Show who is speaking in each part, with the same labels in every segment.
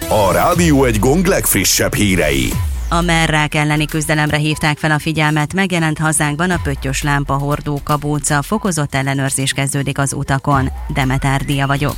Speaker 1: A Rádió Egy Gong legfrissebb hírei.
Speaker 2: A merrák elleni küzdelemre hívták fel a figyelmet, megjelent hazánkban a pöttyös lámpahordó kabóca, fokozott ellenőrzés kezdődik az utakon. Demeter Dia vagyok.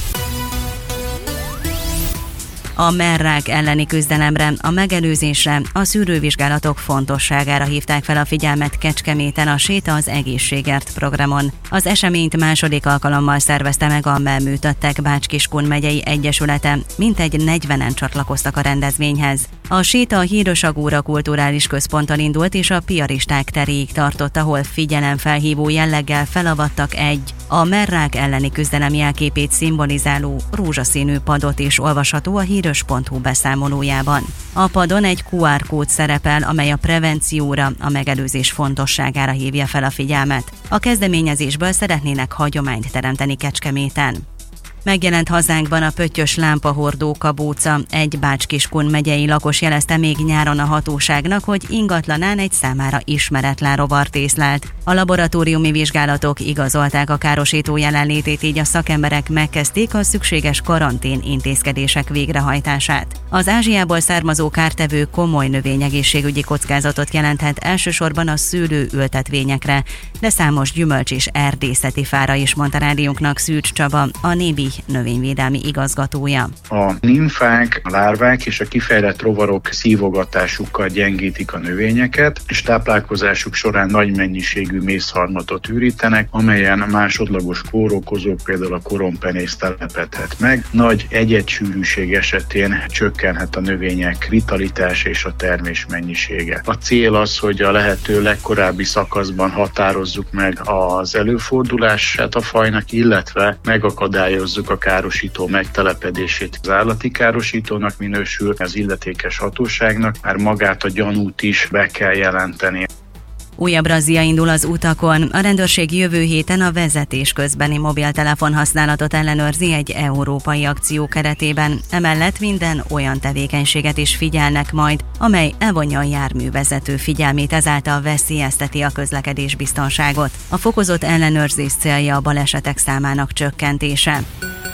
Speaker 2: A merrák elleni küzdelemre, a megelőzésre, a szűrővizsgálatok fontosságára hívták fel a figyelmet Kecskeméten a Séta az egészségért programon. Az eseményt második alkalommal szervezte meg a Melműtöttek Bács-Kiskun megyei egyesülete, mintegy 40-en csatlakoztak a rendezvényhez. A Séta a Hírösagúra kulturális központtal indult és a Piaristák teréig tartott, ahol figyelemfelhívó jelleggel felavattak egy a merrák elleni küzdelem jelképét szimbolizáló rózsaszínű padot is olvasható a hírös.hu beszámolójában. A padon egy QR kód szerepel, amely a prevencióra, a megelőzés fontosságára hívja fel a figyelmet. A kezdeményezésből szeretnének hagyományt teremteni Kecskeméten. Megjelent hazánkban a pöttyös lámpahordó kabóca. Egy Bács-Kiskun megyei lakos jelezte még nyáron a hatóságnak, hogy ingatlanán egy számára ismeretlen rovart észlelt. A laboratóriumi vizsgálatok igazolták a károsító jelenlétét, így a szakemberek megkezdték a szükséges karantén intézkedések végrehajtását. Az Ázsiából származó kártevő komoly növényegészségügyi kockázatot jelenthet elsősorban a szőlőültetvényekre, de számos gyümölcs és erdészeti fára is, mondta rádiónknak Szűcs Csaba, a Nébi növényvédelmi igazgatója.
Speaker 3: A nimfák, a lárvák és a kifejlett rovarok szívogatásukkal gyengítik a növényeket, és táplálkozásuk során nagy mennyiségű mészharmatot ürítenek, amelyen másodlagos kórokozók, például a korompenész telepedhet meg. Nagy egyedcsűrűség esetén csökkenhet a növények vitalitás és a termés mennyisége. A cél az, hogy a lehető legkorábbi szakaszban határozzuk meg az előfordulását a fajnak, illetve megakadályozzuk a károsító megtelepedését. Az állati károsítónak minősül, az illetékes hatóságnak már magát a gyanút is be kell jelenteni.
Speaker 2: Újabb razzia indul az utakon. A rendőrség jövő héten a vezetés közbeni mobiltelefon használatot ellenőrzi egy európai akció keretében. Emellett minden olyan tevékenységet is figyelnek majd, amely elvonja a járművezető figyelmét, ezáltal veszélyezteti a közlekedés biztonságot. A fokozott ellenőrzés célja a balesetek számának csökkentése.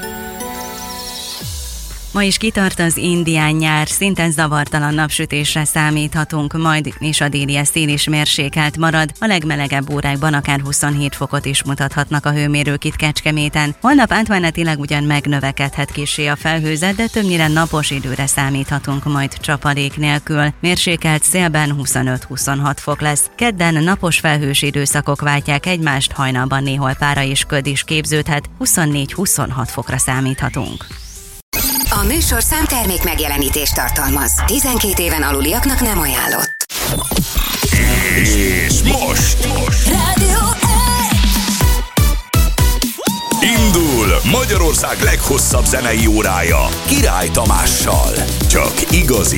Speaker 2: Ma is kitart az indián nyár, szinte zavartalan napsütésre számíthatunk majd, és a déli szél is mérsékelt marad. A legmelegebb órákban akár 27 fokot is mutathatnak a hőmérők itt Kecskeméten. Holnap átmenetileg ugyan megnövekedhet kissé a felhőzet, de többnyire napos időre számíthatunk majd csapadék nélkül. Mérsékelt szélben 25-26 fok lesz. Kedden napos felhős időszakok váltják egymást, hajnalban néhol pára és köd is képződhet, 24-26 fokra számíthatunk.
Speaker 4: A műsorszám termék megjelenítést tartalmaz. 12 éven aluliaknak nem ajánlott.
Speaker 1: És most
Speaker 4: Rádió
Speaker 1: indul Magyarország leghosszabb zenei órája Király Tamással. Csak igazi